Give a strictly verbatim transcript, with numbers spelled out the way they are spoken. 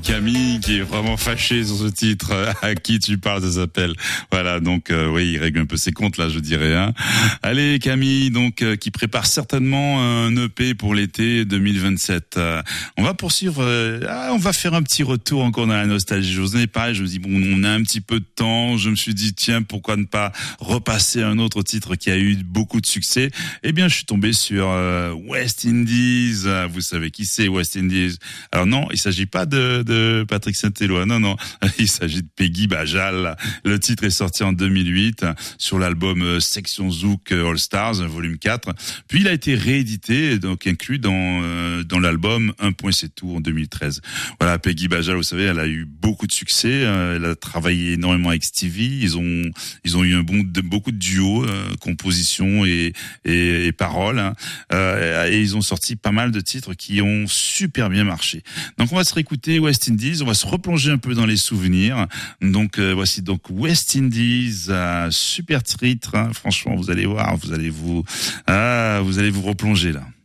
Camille qui est vraiment fâché sur ce titre. À qui tu parles, ça s'appelle. Voilà, donc euh, oui, il règle un peu ses comptes là, je dirais. Hein. Allez, Camille, donc euh, qui prépare certainement un E P pour l'été deux mille vingt-sept. Euh, on va poursuivre. Euh, ah, on va faire un petit retour encore dans la nostalgie. Je n'ai pas. Je me dis bon, on a un petit peu de temps. Je me suis dit tiens, pourquoi ne pas repasser un autre titre qui a eu beaucoup de succès. Eh bien, je suis tombé sur euh, West Indies. Vous savez qui c'est West Indies? Alors non, il s'agit pas de, de Patrick Saint-Éloi. Non, non, il s'agit de Peggy Bajal. Le titre est sorti en deux mille huit sur l'album Section Zouk All Stars, volume quatre. Puis il a été réédité, donc inclus dans euh, dans l'album Un point c'est tout en deux mille treize. Voilà, Peggy Bajal, vous savez, elle a eu beaucoup de succès. Elle a travaillé énormément avec Stevie. Ils ont ils ont eu un bon de, beaucoup de duos, euh, composition et et, et paroles. Hein. Euh, et ils ont sorti pas mal de titres qui ont super bien marché. Donc on va se réécouter West Indies, on va se replonger un peu dans les souvenirs. Donc euh, voici donc West Indies, euh, super titre, hein. Franchement vous allez voir, vous allez vous, ah, vous allez vous replonger là.